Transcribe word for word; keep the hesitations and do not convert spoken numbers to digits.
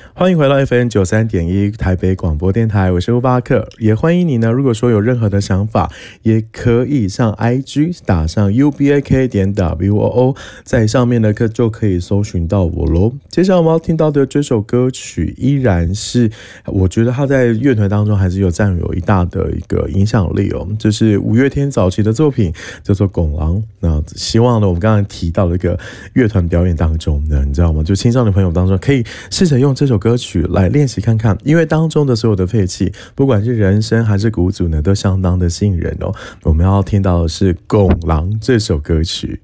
欢迎回到 F M 九三点一台北广播电台，我是乌巴克，也欢迎你呢。如果说有任何的想法，也可以上 I G 打上 U B A K 点 W O O， 在上面呢可就可以搜寻到我咯。接下来我们要听到的这首歌曲，依然是我觉得他在乐团当中还是有占有一大的一个影响力哦。这是五月天早期的作品，叫做《拱狼》。那希望呢，我们刚刚提到的一个乐团表演当中呢，你知道吗？就青少年朋友当中，可以试着用这首歌曲来练习看看，因为当中的所有的废气，不管是人声还是鼓组呢，都相当的吸引人哦。我们要听到的是《拱狼》这首歌曲。